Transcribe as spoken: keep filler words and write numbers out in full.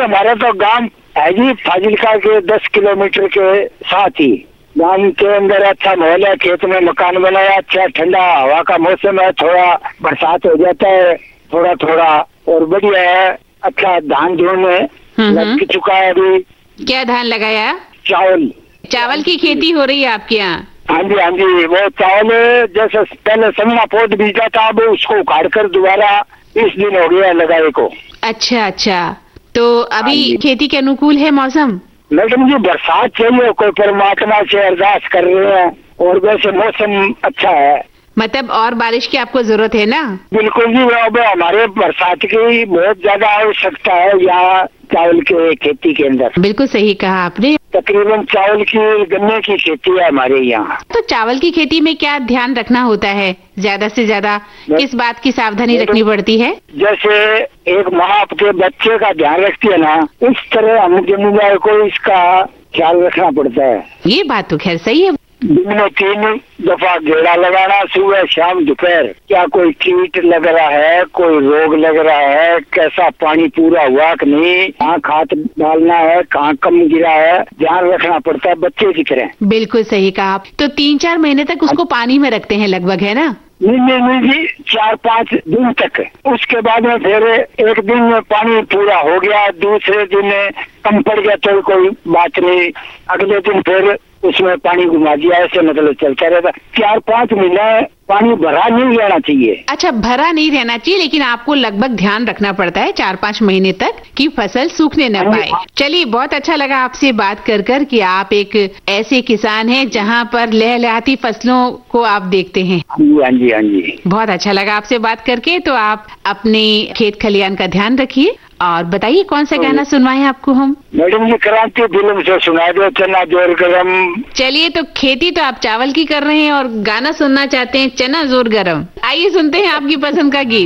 हमारा तो गांव है जी फाजिलका के दस किलोमीटर के साथ ही। गांव के अंदर अच्छा माहौल है, खेत में मकान बनाया, अच्छा ठंडा हवा का मौसम है, थोड़ा बरसात हो जाता है थोड़ा थोड़ा और बढ़िया है। अच्छा धान जोड़ने लग चुका है अभी। क्या धान लगाया? चावल। चावल की खेती हो रही है आपके यहाँ? हाँ जी हाँ जी, वो चावल जैसे पहले समना पोट बीजा था, अब उसको उखाड़ कर दोबारा बीस दिन हो गया लगाए को। अच्छा अच्छा, तो अभी खेती के अनुकूल है मौसम? मैडम जी बरसात चाहिए, कोई परमात्मा से अरदास कर रहे हैं और वैसे मौसम अच्छा है। मतलब और बारिश की आपको जरूरत है ना? बिल्कुल जी, अब हमारे बरसात की बहुत ज्यादा आवश्यकता है यहाँ चावल के खेती के अंदर। बिल्कुल सही कहा आपने। तकरीबन चावल की गन्ने की खेती है हमारे यहाँ। तो चावल की खेती में क्या ध्यान रखना होता है? ज्यादा से ज्यादा किस बात की सावधानी रखनी पड़ती है? जैसे एक माँ आपके बच्चे का ध्यान रखती है ना, इस तरह हम जमींदार को इसका ख्याल रखना पड़ता है। ये बात तो खैर सही है। दिन में तीन दफा गेड़ा लगाना, सुबह शाम दोपहर। क्या कोई कीट लग रहा है, कोई रोग लग रहा है, कैसा पानी पूरा हुआ कि नहीं, कहाँ खाद डालना है, कहाँ कम गिरा है, ध्यान रखना पड़ता है बच्चे की तरह। बिल्कुल सही कहा। तो तीन चार महीने तक उसको पानी में रखते हैं लगभग, है ना? नहीं नहीं नहीं जी, चार पाँच दिन तक। उसके बाद में फिर एक दिन में पानी पूरा हो गया, दूसरे दिन कम पड़ गया तो कोई बात नहीं, अगले दिन फिर उसमें पानी घुमा दिया, ऐसे मतलब चलता रहता। चार पाँच महीने पानी भरा नहीं रहना चाहिए। अच्छा, भरा नहीं रहना चाहिए, लेकिन आपको लगभग ध्यान रखना पड़ता है चार पाँच महीने तक कि फसल सूखने न पाए। चलिए, बहुत अच्छा लगा आपसे बात कर कर कि आप एक ऐसे किसान हैं जहां पर लहलहाती फसलों को आप देखते हैं। हाँ जी हाँ जी हाँ जी, बहुत अच्छा लगा आपसे बात करके। तो आप अपने खेत खलियान का ध्यान रखिए और बताइए कौन सा गाना सुनवाएं आपको हम? मैडम जी क्रांति फिल्म से सुना दो, चना जोर गरम। चलिए, तो खेती तो आप चावल की कर रहे हैं और गाना सुनना चाहते हैं चना जोर गरम। आइए सुनते हैं आपकी पसंद का गीत।